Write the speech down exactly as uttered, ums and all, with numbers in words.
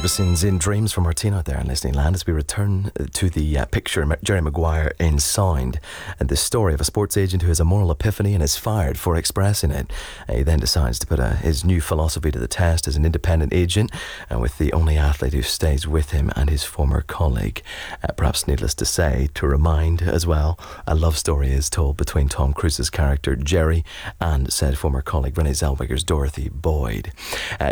Orbison's In Dreams from Martino out there in listening land as we return to the uh, picture Jerry Maguire in Sound and the story of a sports agent who has a moral epiphany and is fired for expressing it. Uh, he then decides to put uh, his new philosophy to the test as an independent agent and with the only athlete who stays with him and his former colleague. Uh, perhaps needless to say, to remind as well, a love story is told between Tom Cruise's character Jerry and said former colleague Renee Zellweger's Dorothy Boyd. Uh,